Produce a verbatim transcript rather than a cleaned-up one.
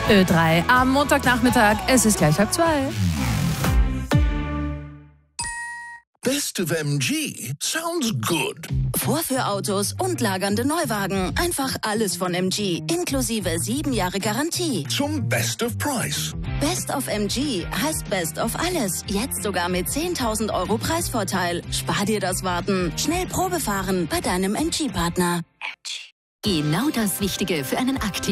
Ö drei am Montagnachmittag. Es ist gleich halb zwei. Best of M G sounds good. Vorführautos und lagernde Neuwagen. Einfach alles von M G, inklusive sieben Jahre Garantie. Zum Best of Price. Best of M G heißt Best of alles. Jetzt sogar mit zehntausend Euro Preisvorteil. Spar dir das Warten. Schnell Probefahren bei deinem M G-Partner. Genau das Wichtige für einen aktiven